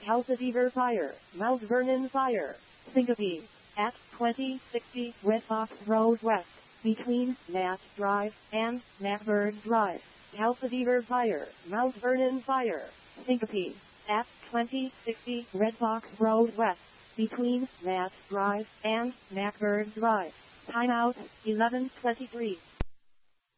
Calcifer Fire, Mount Vernon Fire, Syncope, at 2060 Red Fox Road West, between Nat Drive and Natburg Drive. Calcifer Fire, Mount Vernon Fire, Syncope, at 2060 Red Fox Road West, between Nat Drive and Natburg Drive. Timeout, 11:23.